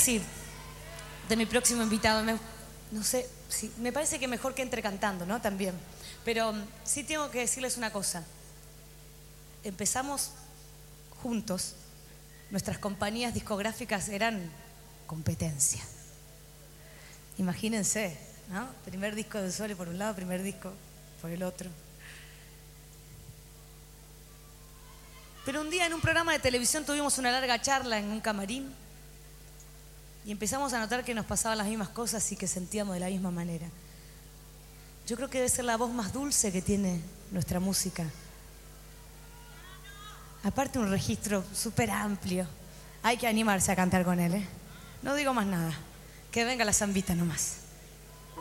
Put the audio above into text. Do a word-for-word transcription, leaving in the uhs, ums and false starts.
decir de mi próximo invitado? Me, no sé, sí, me parece que mejor que entre cantando, ¿no? También. Pero sí tengo que decirles una cosa. Empezamos juntos. Nuestras compañías discográficas eran competencia. Imagínense, ¿no? Primer disco de Sole por un lado, primer disco por el otro. Pero un día en un programa de televisión tuvimos una larga charla en un camarín y empezamos a notar que nos pasaban las mismas cosas y que sentíamos de la misma manera. Yo creo que debe ser la voz más dulce que tiene nuestra música. Aparte, un registro súper amplio. Hay que animarse a cantar con él, ¿eh? No digo más nada. Que venga la zambita nomás.